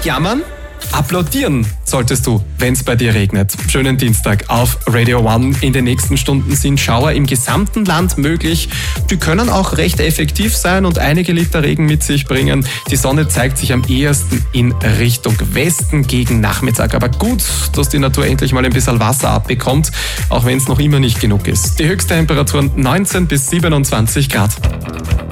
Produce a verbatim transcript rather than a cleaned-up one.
jammern? Applaudieren solltest du, wenn es bei dir regnet. Schönen Dienstag auf Radio One. In den nächsten Stunden sind Schauer im gesamten Land möglich. Die können auch recht effektiv sein und einige Liter Regen mit sich bringen. Die Sonne zeigt sich am ehesten in Richtung Westen gegen Nachmittag. Aber gut, dass die Natur endlich mal ein bisschen Wasser abbekommt, auch wenn es noch immer nicht genug ist. Die Höchsttemperaturen neunzehn bis siebenundzwanzig Grad.